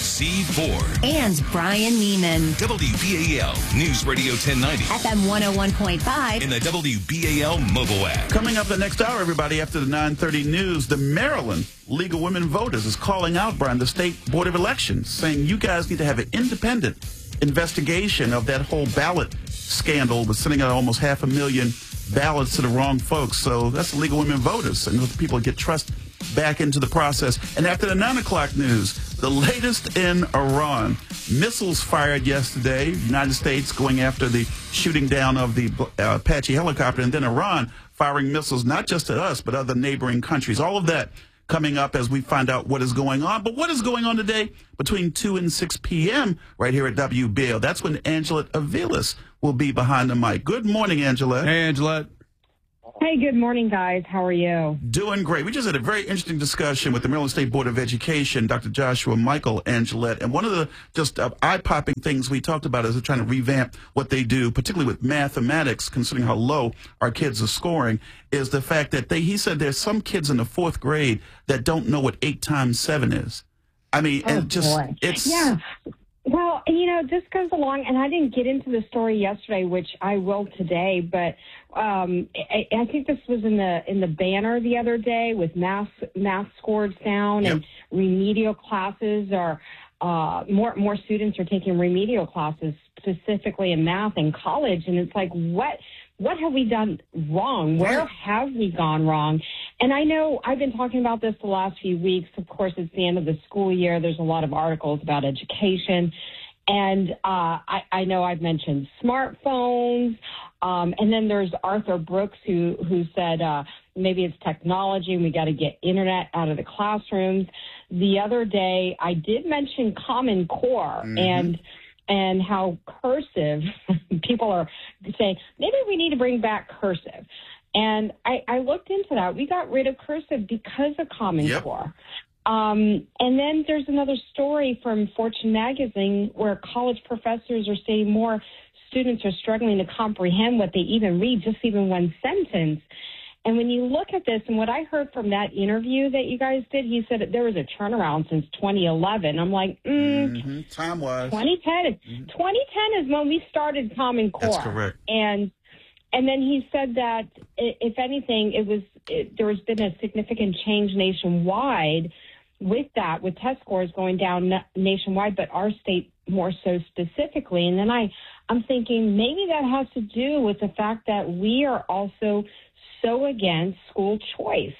C four. And Brian Neiman. W B A L News Radio ten ninety. F M one oh one point five. In the W B A L mobile app. Coming up the next hour, everybody, after the nine thirty news, the Maryland League of Women Voters is calling out, Brian, the State Board of Elections, saying you guys need to have an independent investigation of that whole ballot scandal with sending out almost half a million ballots to the wrong folks. So that's the League of Women Voters, and those people get trust back into the process. And after the nine o'clock news, the latest in Iran. Missiles fired yesterday. United States going after the shooting down of the uh, Apache helicopter, and then Iran firing missiles not just at us, but other neighboring countries. All of that coming up as we find out what is going on. But what is going on today between two and six p.m. right here at W B A L? That's when Angelette Aviles will be behind the mic. Good morning, Angelette. Hey, Angelette. Hey, good morning, guys. How are you? Doing great. We just had a very interesting discussion with the Maryland State Board of Education, Doctor Joshua Michael, Angelette. And one of the just uh, eye-popping things we talked about is they're trying to revamp what they do, particularly with mathematics, considering how low our kids are scoring, is the fact that they, he said there's some kids in the fourth grade that don't know what eight times seven is. I mean, oh, and just, boy. it's... Yeah. Well, you know, this goes along, and I didn't get into the story yesterday, which I will today, but um, I, I think this was in the in the banner the other day with math math scores down, yep. and remedial classes are uh, more more students are taking remedial classes specifically in math in college, and it's like what. What have we done wrong? Where have we gone wrong? And I know I've been talking about this the last few weeks. Of course, it's the end of the school year. There's a lot of articles about education. And uh, I, I know I've mentioned smartphones. Um, and then there's Arthur Brooks, who, who said uh, maybe it's technology and we got to get internet out of the classrooms. The other day, I did mention Common Core. Mm-hmm. and and how cursive people are saying, maybe we need to bring back cursive. And I, I looked into that. We got rid of cursive because of Common yep. Core. Um, and then there's another story from Fortune magazine where college professors are saying more students are struggling to comprehend what they even read, just even one sentence. And when you look at this, and what I heard from that interview that you guys did, he said that there was a turnaround since twenty eleven. I'm like, mm, mm-hmm. time-wise. twenty ten is, mm-hmm. twenty ten is when we started Common Core. That's correct. And and then he said that, if anything, it was it, there has been a significant change nationwide with that, with test scores going down nationwide, but our state more so specifically. And then I, I'm thinking maybe that has to do with the fact that we are also so against school choice.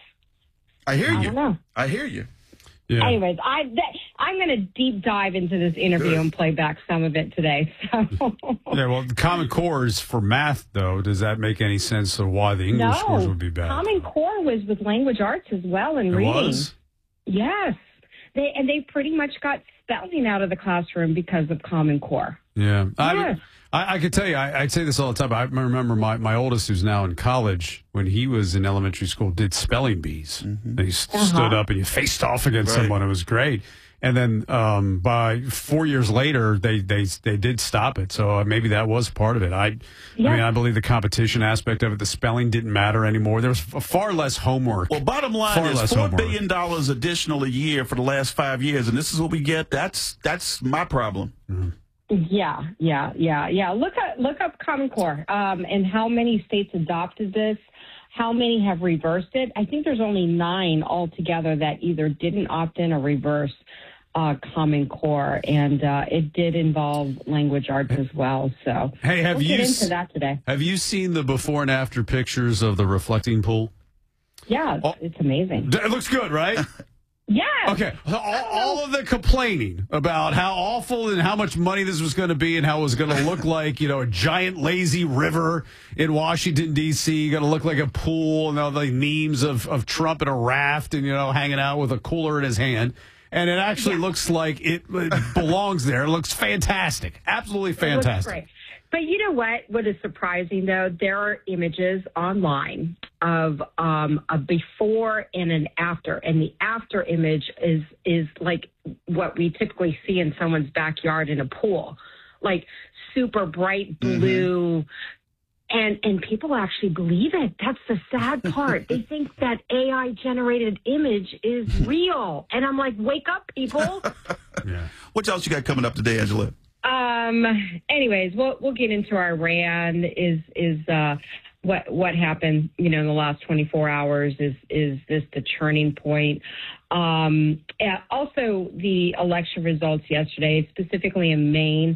I hear you. I don't know. I hear you. Yeah. Anyways, I that, I'm going to deep dive into this interview Good. and play back some of it today. So. Yeah, well, the Common Core is for math, though. Does that make any sense of why the English no, scores would be bad? Common Core was with language arts as well and it reading. Was? Yes. They and they pretty much got spelling out of the classroom because of Common Core. Yeah. Yes. I, I, I could tell you, I, I say this all the time. I remember my, my oldest, who's now in college, when he was in elementary school, did spelling bees. Mm-hmm. And he uh-huh. stood up and you faced off against right. someone. It was great. And then um, by four years later, they, they they did stop it. So maybe that was part of it. I, yeah. I mean, I believe the competition aspect of it, the spelling didn't matter anymore. There was far less homework. Well, bottom line far is four billion dollars additional a year for the last five years, and this is what we get. That's that's my problem. Mm-hmm. Yeah, yeah, yeah, yeah. Look at look up Common Core um, and how many states adopted this. How many have reversed it? I think there's only nine altogether that either didn't opt in or reverse uh, Common Core, and uh, it did involve language arts as well. So hey, have we'll you get into that today? Have you seen the before and after pictures of the reflecting pool? Yeah, it's, oh, it's amazing. It looks good, right? Yeah. Okay. All, all of the complaining about how awful and how much money this was going to be and how it was going to look like, you know, a giant lazy river in Washington, D C, going to look like a pool, and all the memes of, of Trump in a raft and, you know, hanging out with a cooler in his hand. And it actually yeah. looks like it, it belongs there. It looks fantastic. Absolutely fantastic. It looks great. But you know what? What is surprising, though, there are images online of um, a before and an after, and the after image is is like what we typically see in someone's backyard in a pool, like super bright blue. Mm-hmm. And and people actually believe it. That's the sad part. They think that A I-generated image is real. And I'm like, wake up, people. Yeah. What else you got coming up today, Angela? Um. Anyways, we'll we'll get into Iran. Is is uh what what happened? You know, in the last twenty-four hours. Is is this the turning point? Um. Also, the election results yesterday, specifically in Maine.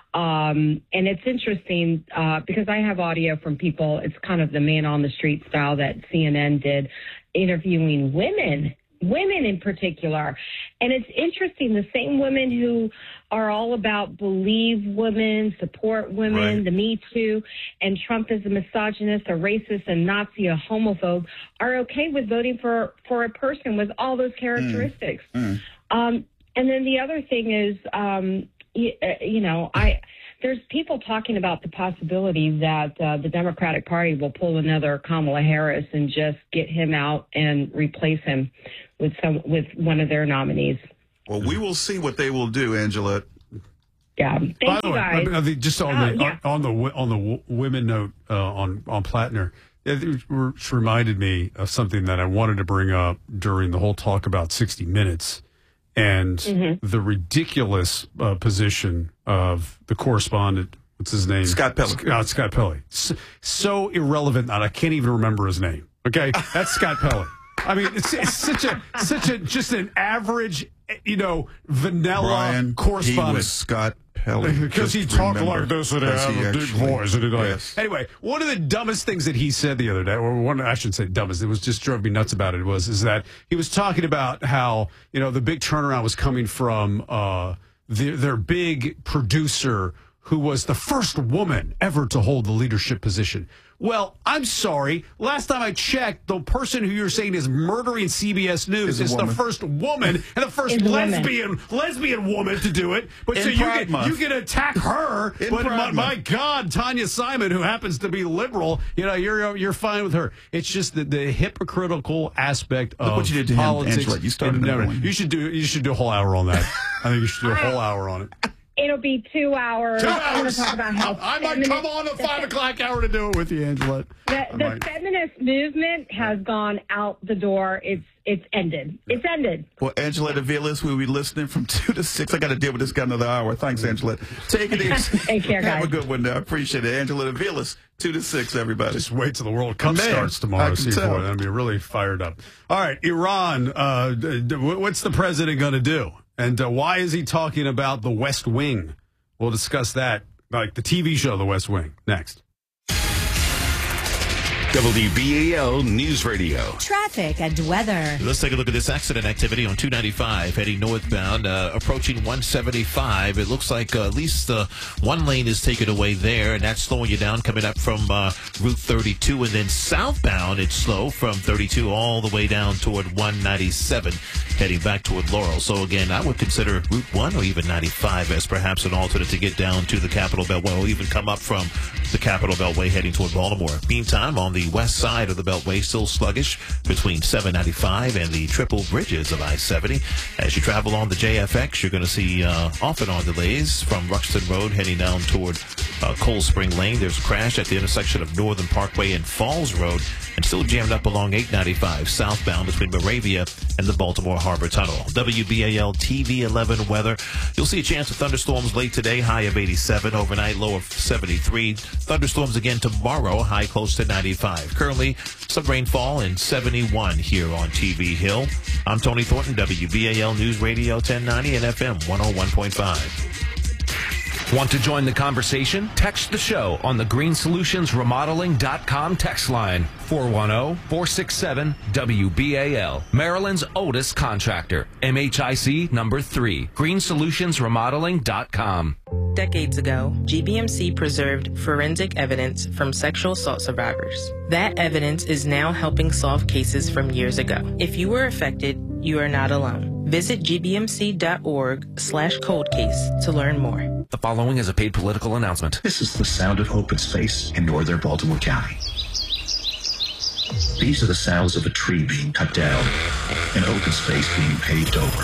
Um, and it's interesting uh, because I have audio from people. It's kind of the man on the street style that C N N did, interviewing women, women in particular. And it's interesting, the same women who are all about believe women, support women, Right. the Me Too, and Trump is a misogynist, a racist, a Nazi, a homophobe, are okay with voting for, for a person with all those characteristics. Mm. Um, and then the other thing is, um, you, uh, you know, I there's people talking about the possibility that uh, the Democratic Party will pull another Kamala Harris and just get him out and replace him with some with one of their nominees. Well, we will see what they will do, Angela. Yeah. Thank By the you way, guys. I mean, just on Oh, the yeah. on, on the w- on the w- women note uh, on on Plattner, it re- reminded me of something that I wanted to bring up during the whole talk about sixty minutes and Mm-hmm. the ridiculous uh, position of the correspondent. What's his name? Scott Pelley. Scott, Scott Pelley. So, so irrelevant that I can't even remember his name. Okay, that's Scott Pelley. I mean, it's, it's such a such a just an average, you know, vanilla Brian, correspondent. he was Scott Pelley. Because he Just talked remember, like this and he because had he a deep actually- voice. And he like, Yes. Anyway, one of the dumbest things that he said the other day, or one, I shouldn't say dumbest, it was just drove me nuts about it, was is that he was talking about how, you know, the big turnaround was coming from uh, the, their big producer who was the first woman ever to hold the leadership position. Well, I'm sorry. Last time I checked, the person who you're saying is murdering C B S News Is a is the woman. first woman and the first Is a woman. lesbian lesbian woman to do it. But In so you Pride can, Month. you can attack her. In But Pride my, my Month. God, Tanya Simon, who happens to be liberal, you know, you're you're fine with her. It's just the, the hypocritical aspect Look of what you did to him, politics. Angela. You started and, no, another one. You should do you should do a whole hour on that. I think you should do a whole hour on it. It'll be two hours. Two I'm going hours. to talk about how I might come on the five o'clock hour to do it with you, Angela. The, I the might. feminist movement has gone out the door. It's it's ended. It's ended. Well, Angela Aviles, we'll be listening from two to six. I got to deal with this guy another hour. Thanks, Angela. Take it easy. Take care, Have guys. a good one now. I appreciate it. Angela Aviles, two to six, everybody. Just wait till the World Cup Man, starts I tomorrow. can See tell. boy, that'll be really fired up. All right, Iran. Uh, d- d- what's the president going to do? And uh, why is he talking about the West Wing? We'll discuss that, like the T V show, The West Wing, next. W B A L News Radio. Traffic and weather. Let's take a look at this accident activity on two ninety-five heading northbound, uh, approaching one seventy-five. It looks like uh, at least uh, one lane is taken away there, and that's slowing you down coming up from uh, Route thirty-two. And then southbound, it's slow from thirty-two all the way down toward one ninety-seven, heading back toward Laurel. So again, I would consider Route one or even ninety-five as perhaps an alternate to get down to the Capitol Beltway, or even come up from the Capitol Beltway heading toward Baltimore. Meantime, on the west side of the Beltway, still sluggish between seven ninety-five and the triple bridges of I seventy. As you travel on the J F X, you're going to see uh, off and on delays from Ruxton Road heading down toward uh, Cold Spring Lane. There's a crash at the intersection of Northern Parkway and Falls Road, and still jammed up along eight ninety-five southbound between Moravia and the Baltimore Harbor Tunnel. W B A L T V eleven weather. You'll see a chance of thunderstorms late today, high of eighty-seven, overnight low of seventy-three. Thunderstorms again tomorrow, high close to ninety-five. Currently, some rainfall in seventy-one here on T V Hill. I'm Tony Thornton, W B A L News Radio ten ninety and F M one oh one point five. Want to join the conversation? Text the show on the green solutions remodeling dot com text line four one zero, four six seven, W B A L. Maryland's oldest contractor. M H I C number three. green solutions remodeling dot com. Decades ago, G B M C preserved forensic evidence from sexual assault survivors. That evidence is now helping solve cases from years ago. If you were affected, you are not alone. Visit G B M C dot org slash cold case to learn more. The following is a paid political announcement. This is the sound of open space in northern Baltimore County. These are the sounds of a tree being cut down and open space being paved over.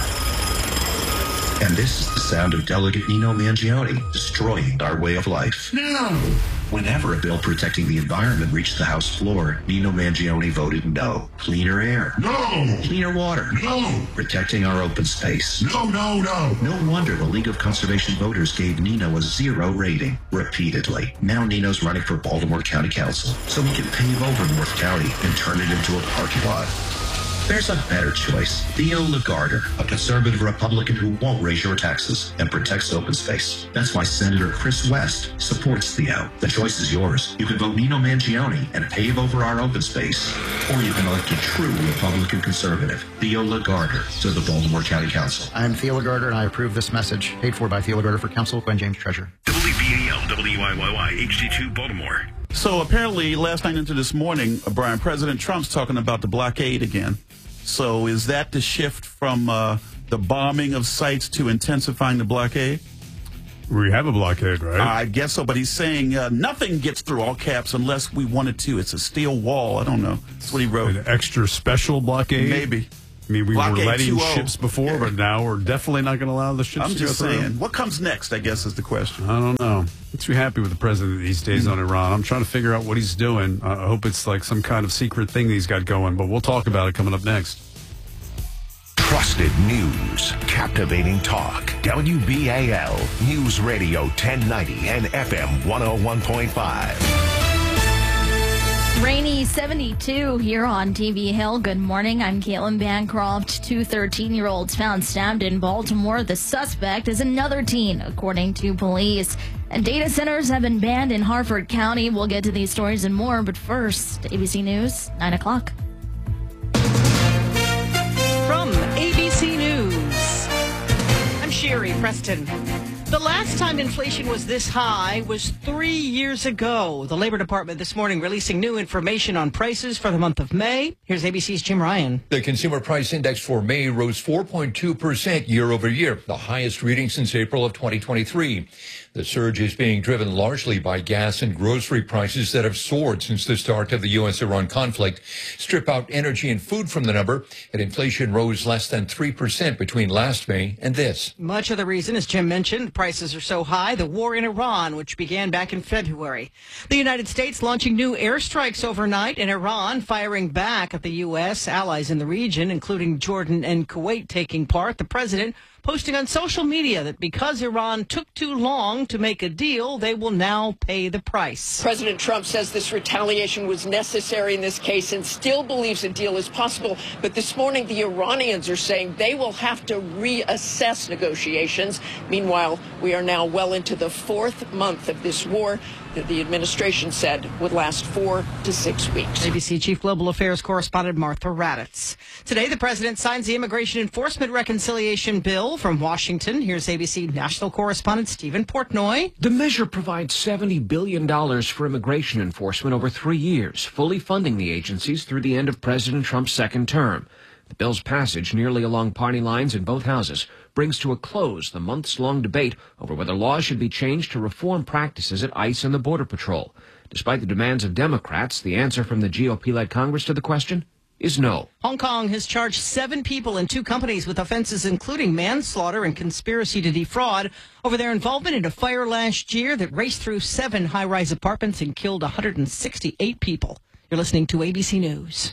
And this is the sound of Delegate Nino Mangione destroying our way of life. No! Whenever a bill protecting the environment reached the House floor, Nino Mangione voted no. Cleaner air. No! Cleaner water. No! Protecting our open space. No, no, no! No wonder the League of Conservation Voters gave Nino a zero rating repeatedly. Now Nino's running for Baltimore County Council, so we can pave over North County and turn it into a parking lot. There's a better choice. Theo Lagarder, a conservative Republican who won't raise your taxes and protects open space. That's why Senator Chris West supports Theo. The choice is yours. You can vote Nino Mangione and pave over our open space. Or you can elect a true Republican conservative, Theo Lagarder, to the Baltimore County Council. I'm Theo Lagarder, and I approve this message. Paid for by Theo Lagarder for Council, Gwen James, Treasurer. W B A L, W I Y Y, H D two, Baltimore. So apparently, last night into this morning, uh, Brian, President Trump's talking about the blockade again. So is that the shift from uh, the bombing of sites to intensifying the blockade? We have a blockade, right? I guess so, but he's saying uh, nothing gets through, all caps, unless we want it to. It's a steel wall. I don't know. That's what he wrote. An extra special blockade? Maybe. I mean, we Blockade were letting two oh. ships before, but now we're definitely not going to allow the ships I'm to just go through. saying. What comes next, I guess, is the question. I don't know. I'm too happy with the president these days mm-hmm. on Iran. I'm trying to figure out what he's doing. I hope it's like some kind of secret thing that he's got going, but we'll talk about it coming up next. Trusted news, captivating talk. W B A L News Radio ten ninety and F M one oh one point five. Rainy seventy-two here on T V Hill. Good morning. I'm Caitlin Bancroft. Two thirteen-year-olds found stabbed in Baltimore. The suspect is another teen, according to police. And data centers have been banned in Harford County. We'll get to these stories and more. But first, A B C News, nine o'clock. From A B C News, I'm Sherry Preston. The last time inflation was this high was three years ago. The Labor Department this morning releasing new information on prices for the month of May. Here's A B C's Jim Ryan. The Consumer Price Index for May rose four point two percent year over year, the highest reading since April of twenty twenty-three. The surge is being driven largely by gas and grocery prices that have soared since the start of the U S Iran conflict. Strip out energy and food from the number, and inflation rose less than three percent between last May and this. Much of the reason, as Jim mentioned, prices are so high, the war in Iran, which began back in February. The United States launching new airstrikes overnight, and Iran firing back at the U S, allies in the region, including Jordan and Kuwait taking part. The president posting on social media that because Iran took too long to make a deal, they will now pay the price. President Trump says this retaliation was necessary in this case and still believes a deal is possible. But this morning, the Iranians are saying they will have to reassess negotiations. Meanwhile, we are now well into the fourth month of this war that the administration said would last four to six weeks. A B C Chief Global Affairs Correspondent Martha Raddatz. Today, the president signs the Immigration Enforcement Reconciliation Bill from Washington. Here's A B C National Correspondent Stephen Portnoy. The measure provides seventy billion dollars for immigration enforcement over three years, fully funding the agencies through the end of President Trump's second term. The bill's passage, nearly along party lines in both houses, brings to a close the months-long debate over whether laws should be changed to reform practices at ICE and the Border Patrol. Despite the demands of Democrats, the answer from the G O P-led Congress to the question is no. Hong Kong has charged seven people and two companies with offenses including manslaughter and conspiracy to defraud over their involvement in a fire last year that raced through seven high-rise apartments and killed one hundred sixty-eight people. You're listening to A B C News.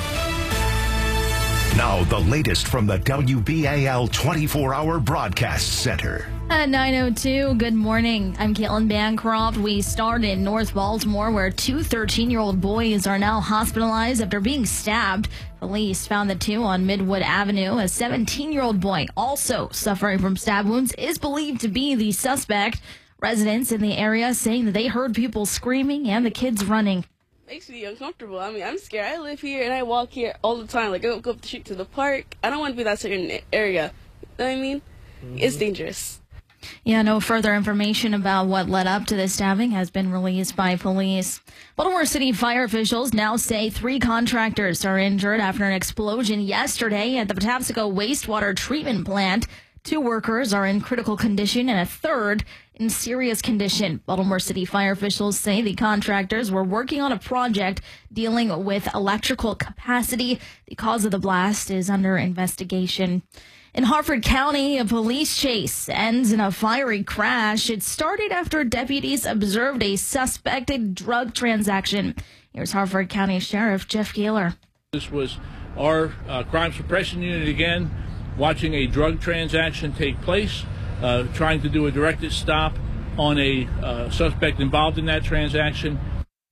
Now, the latest from the W B A L twenty-four hour Broadcast Center. At nine oh two, good morning. I'm Caitlin Bancroft. We start in North Baltimore, where two thirteen-year-old boys are now hospitalized after being stabbed. Police found the two on Midwood Avenue. A seventeen-year-old boy, also suffering from stab wounds, is believed to be the suspect. Residents in the area saying that they heard people screaming and the kids running. Makes me uncomfortable. I mean, I'm scared. I live here and I walk here all the time. Like, I don't go up the street to the park. I don't want to be in that certain area. You know what I mean? Mm-hmm. It's dangerous. Yeah, no further information about what led up to this stabbing has been released by police. Baltimore City fire officials now say three contractors are injured after an explosion yesterday at the Patapsco wastewater treatment plant. Two workers are in critical condition and a third in serious condition. Baltimore City fire officials say the contractors were working on a project dealing with electrical capacity. The cause of the blast is under investigation. In Harford County, a police chase ends in a fiery crash. It started after deputies observed a suspected drug transaction. Here's Harford County Sheriff Jeff Gaylor. This was our uh, crime suppression unit again, watching a drug transaction take place, uh, trying to do a directed stop on a uh, suspect involved in that transaction.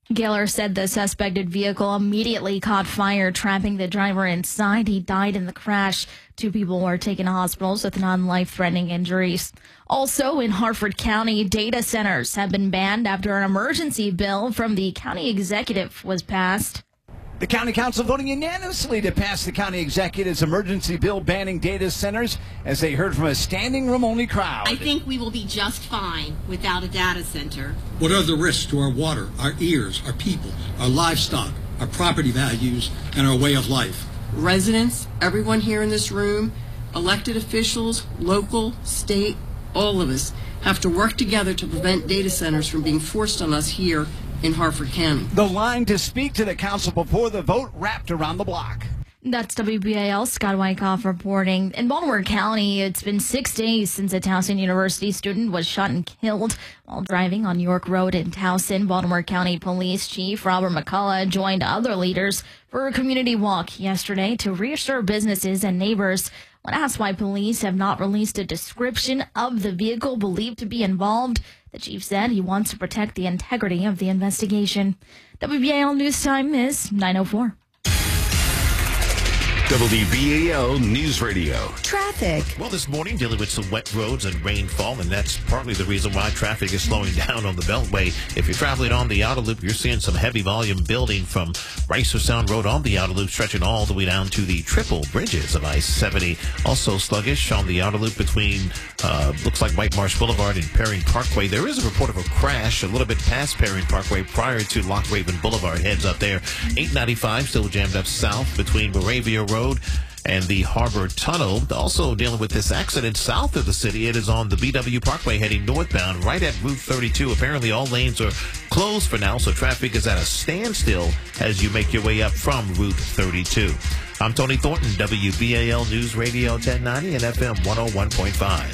Gaylor said the suspected vehicle immediately caught fire, trapping the driver inside. He died in the crash. Two people were taken to hospitals with non-life-threatening injuries. Also in Harford County, data centers have been banned after an emergency bill from the county executive was passed. The county council voting unanimously to pass the county executive's emergency bill banning data centers as they heard from a standing room only crowd. I think we will be just fine without a data center. What are the risks to our water, our ears, our people, our livestock, our property values, and our way of life? Residents, everyone here in this room, elected officials, local, state, all of us have to work together to prevent data centers from being forced on us here in Harford County. The line to speak to the council before the vote wrapped around the block. That's W B A L Scott Wyckoff reporting. In Baltimore County, it's been six days since a Towson University student was shot and killed while driving on York Road in Towson. Baltimore County Police Chief Robert McCullough joined other leaders for a community walk yesterday to reassure businesses and neighbors. When asked why police have not released a description of the vehicle believed to be involved, the chief said he wants to protect the integrity of the investigation. W B A L News Time is nine oh four. W B A L News Radio. Traffic. Well, this morning, dealing with some wet roads and rainfall, and that's partly the reason why traffic is slowing down on the Beltway. If you're traveling on the Outer Loop, you're seeing some heavy volume building from Ricer Sound Road on the Outer Loop, stretching all the way down to the triple bridges of I seventy. Also sluggish on the Outer Loop between, uh, looks like White Marsh Boulevard and Perry Parkway. There is a report of a crash a little bit past Perry Parkway prior to Lock Raven Boulevard. Heads up there. eight ninety-five still jammed up south between Moravia Road and the Harbor Tunnel. Also dealing with this accident south of the city. It is on the B W Parkway heading northbound right at Route thirty-two. Apparently all lanes are closed for now, so traffic is at a standstill as you make your way up from Route thirty-two. I'm Tony Thornton, W B A L News Radio ten ninety and F M one oh one point five.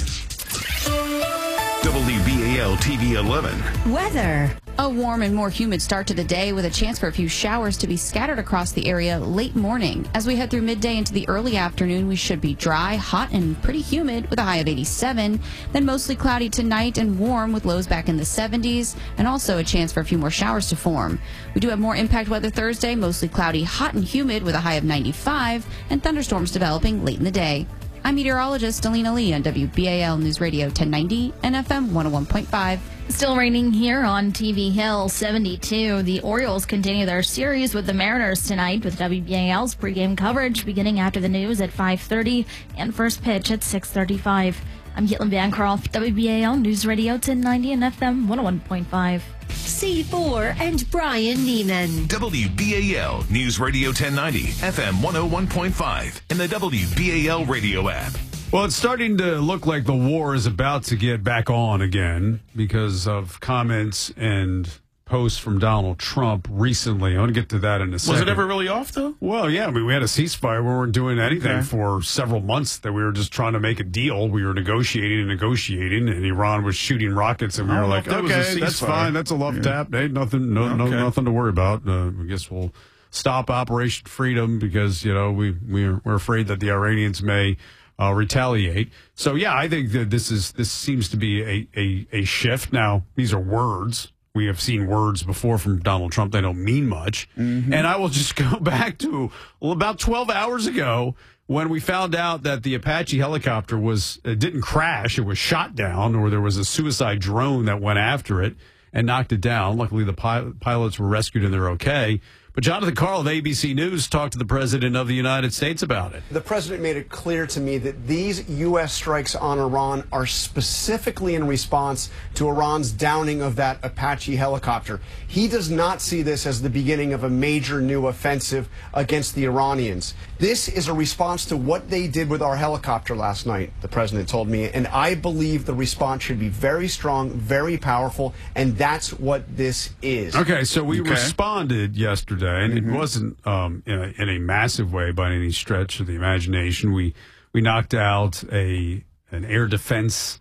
W B A L T V eleven. Weather. A warm and more humid start to the day with a chance for a few showers to be scattered across the area late morning. As we head through midday into the early afternoon, we should be dry, hot, and pretty humid with a high of eighty-seven. Then mostly cloudy tonight and warm with lows back in the seventies, and also a chance for a few more showers to form. We do have more impact weather Thursday, mostly cloudy, hot, and humid with a high of ninety-five, and thunderstorms developing late in the day. I'm meteorologist Alina Lee on W B A L News Radio ten ninety and F M one oh one point five. Still raining here on T V Hill, seventy-two. The Orioles continue their series with the Mariners tonight with W B A L's pregame coverage beginning after the news at five thirty and first pitch at six thirty-five. I'm Caitlin Bancroft, W B A L News Radio ten ninety and F M one oh one point five. C four and Brian Neiman. W B A L News Radio ten ninety, F M one oh one point five, and the W B A L radio app. Well, it's starting to look like the war is about to get back on again because of comments and posts from Donald Trump recently. I want to get to that in a second. Was it ever really off, though? Well, yeah. I mean, we had a ceasefire. We weren't doing anything okay. for several months. That we were just trying to make a deal. We were negotiating and negotiating, and Iran was shooting rockets, and we were like, that okay, that's fine. That's a love yeah. tap. Hey, nothing, no, okay. no, nothing to worry about. Uh, I guess we'll stop Operation Freedom because, you know, we, we're, we're afraid that the Iranians may Uh, retaliate. So yeah, I think that this is this seems to be a, a, a shift. Now, these are words. We have seen words before from Donald Trump. They don't mean much. Mm-hmm. And I will just go back to well, about twelve hours ago when we found out that the Apache helicopter was it didn't crash. It was shot down, or there was a suicide drone that went after it and knocked it down. Luckily, the pi- pilots were rescued and they're okay. But Jonathan Karl of A B C News talked to the President of the United States about it. The President made it clear to me that these U S strikes on Iran are specifically in response to Iran's downing of that Apache helicopter. He does not see this as the beginning of a major new offensive against the Iranians. This is a response to what they did with our helicopter last night, the President told me, and I believe the response should be very strong, very powerful, and that's what this is. Okay, so we okay. responded yesterday. And mm-hmm. it wasn't um, in, a, in a massive way by any stretch of the imagination. We we knocked out a an air defense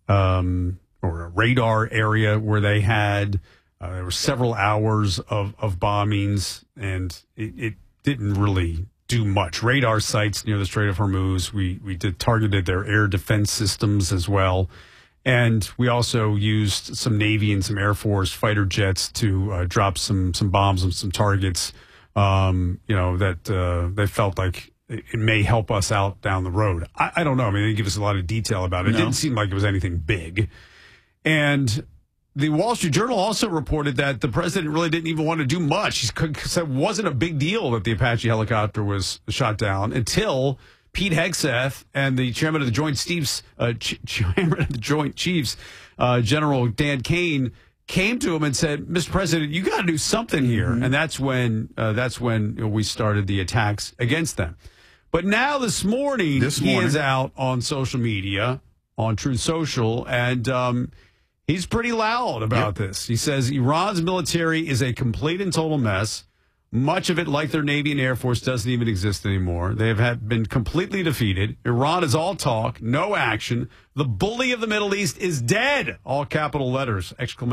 um, or a radar area where they had uh, there were several hours of, of bombings, and it, it didn't really do much. Radar sites near the Strait of Hormuz. We we did targeted their air defense systems as well. And we also used some Navy and some Air Force fighter jets to uh, drop some some bombs on some targets, um, you know, that uh, they felt like it may help us out down the road. I, I don't know. I mean, they didn't give us a lot of detail about it. It No. didn't seem like it was anything big. And the Wall Street Journal also reported that the president really didn't even want to do much. He said it wasn't a big deal that the Apache helicopter was shot down until Pete Hegseth and the chairman of the Joint Chiefs, uh, ch- chairman of the Joint Chiefs, uh, General Dan Kane, came to him and said, "Mister President, you got to do something here." Mm-hmm. And that's when uh, that's when you know, we started the attacks against them. But now this morning, This he morning. is out on social media, on Truth Social, and um, he's pretty loud about Yep. this. He says Iran's military is a complete and total mess. Much of it, like their Navy and Air Force, doesn't even exist anymore. They have had been completely defeated. Iran is all talk, no action. The bully of the Middle East is dead. All capital letters, exclamation.